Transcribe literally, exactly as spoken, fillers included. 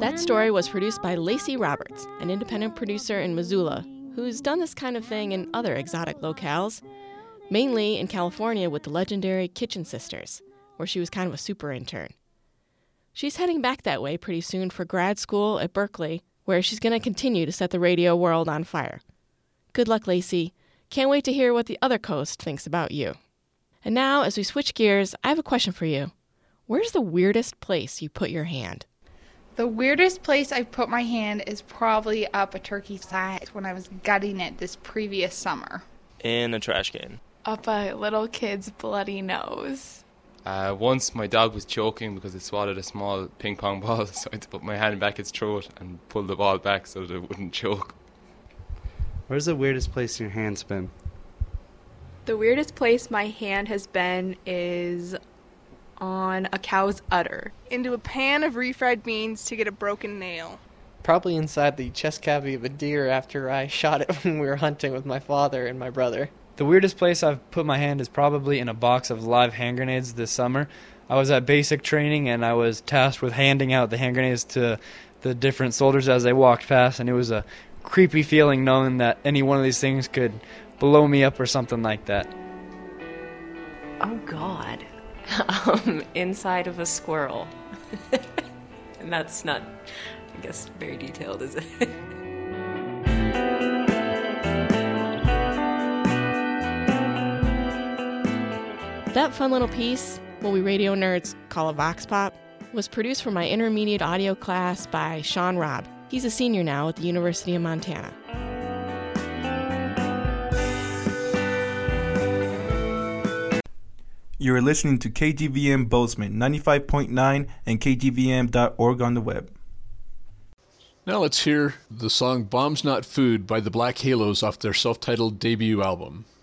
That story was produced by Lacey Roberts, an independent producer in Missoula, who's done this kind of thing in other exotic locales, mainly in California with the legendary Kitchen Sisters, where she was kind of a super intern. She's heading back that way pretty soon for grad school at Berkeley, where she's going to continue to set the radio world on fire. Good luck, Lacey. Can't wait to hear what the other coast thinks about you. And now, as we switch gears, I have a question for you. Where's the weirdest place you put your hand? The weirdest place I've put my hand is probably up a turkey's thigh when I was gutting it this previous summer. In a trash can. Up a little kid's bloody nose. Uh, once my dog was choking because it swallowed a small ping pong ball, so I had to put my hand back its throat and pull the ball back so that it wouldn't choke. Where's the weirdest place your hand's been? The weirdest place my hand has been is on a cow's udder. Into a pan of refried beans to get a broken nail. Probably inside the chest cavity of a deer after I shot it when we were hunting with my father and my brother. The weirdest place I've put my hand is probably in a box of live hand grenades this summer. I was at basic training and I was tasked with handing out the hand grenades to the different soldiers as they walked past, and it was a creepy feeling knowing that any one of these things could blow me up or something like that. Oh, God. Um, inside of a squirrel. And that's not, I guess, very detailed, is it? That fun little piece, what we radio nerds call a vox pop, was produced for my intermediate audio class by Sean Robb. He's a senior now at the University of Montana. You are listening to K G V M Bozeman, ninety-five point nine and K G V M dot org on the web. Now let's hear the song Bombs Not Food by the Black Halos off their self-titled debut album.